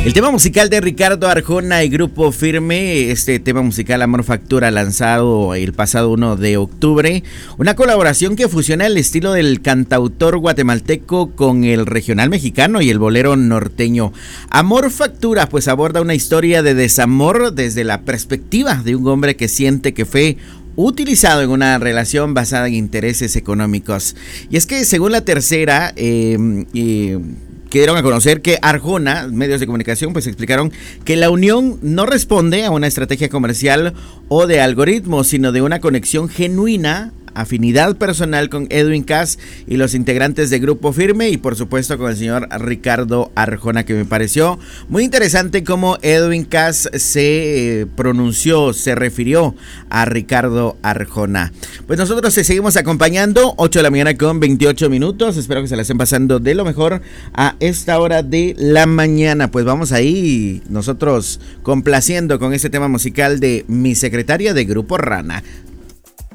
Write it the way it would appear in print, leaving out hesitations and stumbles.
El tema musical de Ricardo Arjona y Grupo Firme, este tema musical Amor Factura, lanzado el pasado 1 de octubre, una colaboración que fusiona el estilo del cantautor guatemalteco con el regional mexicano y el bolero norteño. Amor Factura pues aborda una historia de desamor desde la perspectiva de un hombre que siente que fue utilizado en una relación basada en intereses económicos. Y es que según La Tercera, dieron a conocer que Arjona, medios de comunicación, pues explicaron que la unión no responde a una estrategia comercial o de algoritmos, sino de una conexión genuina, afinidad personal con Edwin Cass y los integrantes de Grupo Firme y por supuesto con el señor Ricardo Arjona, que me pareció muy interesante cómo Edwin Cass se pronunció, se refirió a Ricardo Arjona. Pues nosotros te seguimos acompañando, 8 de la mañana con 28 minutos, espero que se la estén pasando de lo mejor a esta hora de la mañana. Pues vamos ahí nosotros complaciendo con este tema musical de Mi Secretaria de Grupo Rana.